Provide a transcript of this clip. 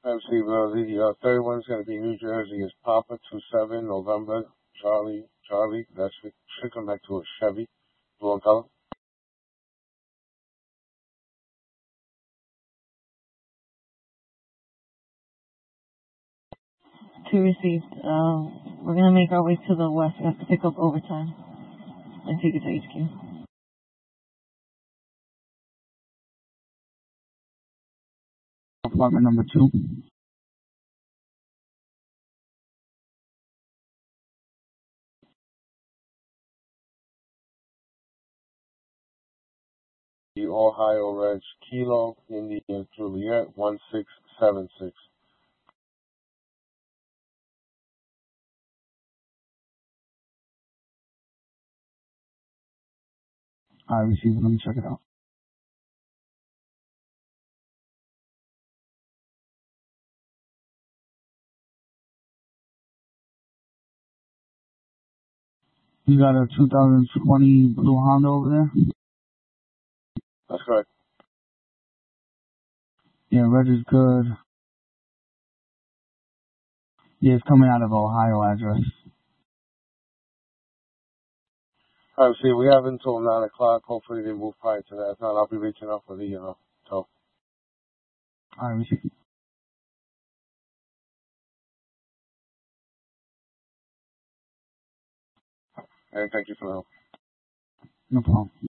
MC, the third one's going to be New Jersey. Is Papa 27 November Charlie. That should come back to a Chevy, blue in color. Two received. We're gonna make our way to the west. We have to pick up overtime and take it to HQ. Apartment number 2. The Ohio Reg Kilo Indian Juliet 1676. I received it. Let me check it out. You got a 2020 blue Honda over there? That's correct. Yeah, reg is good. Yeah, it's coming out of Ohio address. MC, we have until 9 o'clock. Hopefully they move prior to that. If not, I'll be reaching out for the tow. I received. And thank you for the help. No problem.